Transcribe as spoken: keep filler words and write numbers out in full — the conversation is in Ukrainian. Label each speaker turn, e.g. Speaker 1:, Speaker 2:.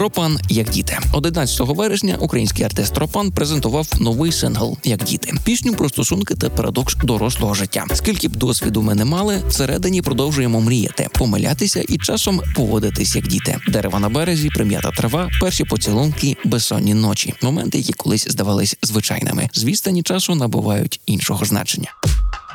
Speaker 1: Ропан як діти. одинадцятого вересня український артист Ропан презентував новий сингл «Як діти». Пісню про стосунки та парадокс дорослого життя. Скільки б досвіду ми не мали, всередині продовжуємо мріяти, помилятися і часом поводитись як діти. Дерева на березі, прим'ята трава, перші поцілунки, безсонні ночі. Моменти, які колись здавались звичайними. З відстані часу набувають іншого значення.